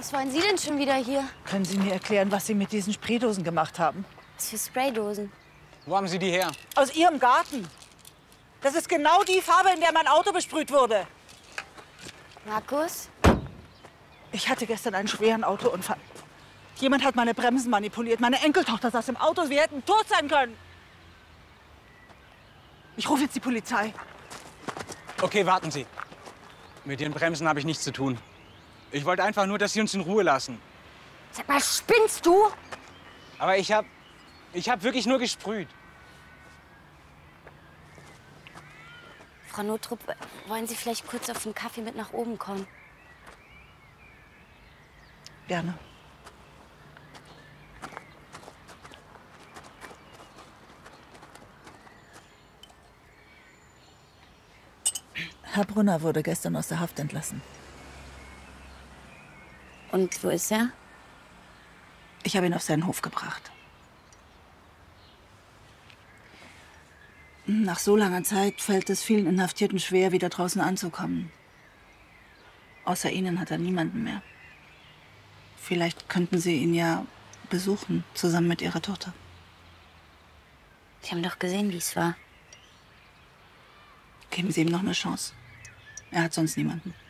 Was wollen Sie denn schon wieder hier? Können Sie mir erklären, was Sie mit diesen Spraydosen gemacht haben? Was für Spraydosen? Wo haben Sie die her? Aus Ihrem Garten. Das ist genau die Farbe, in der mein Auto besprüht wurde. Markus? Ich hatte gestern einen schweren Autounfall. Jemand hat meine Bremsen manipuliert. Meine Enkeltochter saß im Auto. Wir hätten tot sein können. Ich rufe jetzt die Polizei. Okay, warten Sie. Mit Ihren Bremsen habe ich nichts zu tun. Ich wollte einfach nur, dass Sie uns in Ruhe lassen. Sag mal, spinnst du? Aber ich hab wirklich nur gesprüht. Frau Notrup, wollen Sie vielleicht kurz auf den Kaffee mit nach oben kommen? Gerne. Herr Brunner wurde gestern aus der Haft entlassen. Und wo ist er? Ich habe ihn auf seinen Hof gebracht. Nach so langer Zeit fällt es vielen Inhaftierten schwer, wieder draußen anzukommen. Außer Ihnen hat er niemanden mehr. Vielleicht könnten Sie ihn ja besuchen, zusammen mit Ihrer Tochter. Sie haben doch gesehen, wie es war. Geben Sie ihm noch eine Chance. Er hat sonst niemanden.